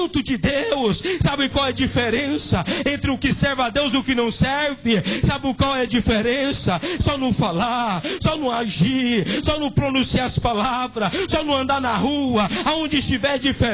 de Deus. Sabe qual é a diferença entre o que serve a Deus e o que não serve? Sabe qual é a diferença? Só não falar, só não agir, só não pronunciar as palavras, só não andar na rua, aonde estiver diferente.